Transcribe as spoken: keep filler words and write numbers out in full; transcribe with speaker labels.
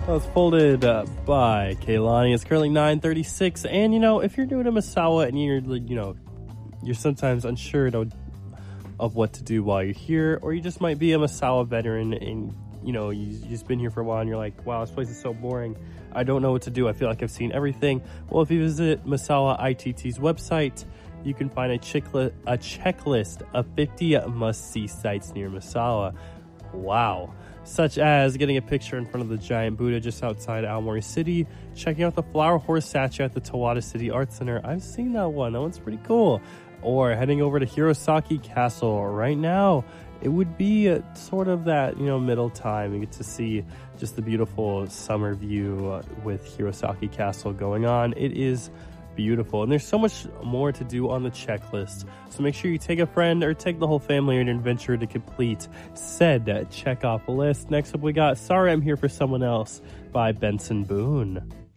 Speaker 1: was folded uh, by Kaylani. It's currently nine thirty-six, and you know, if you're doing a Misawa and you're, you know, you're sometimes unsure to, of what to do while you're here, or you just might be a Misawa veteran and you know, you, you've just been here for a while and you're like, wow, this place is so boring. I don't know what to do. I feel like I've seen everything. Well, if you visit Misawa I T T's website, you can find a, checkli- a checklist of fifty must-see sites near Misawa. Wow. Such as getting a picture in front of the giant Buddha just outside Aomori City, checking out the flower horse statue at the Tawada City Art Center. I've seen that one. That one's pretty cool. Or heading over to Hirosaki Castle right now. It would be a, sort of that, you know, middle time. You get to see just the beautiful summer view uh, with Hirosaki Castle going on. It is beautiful. And there's so much more to do on the checklist. So make sure you take a friend or take the whole family on an adventure to complete said check off list. Next up we got Sorry I'm Here for Someone Else by Benson Boone.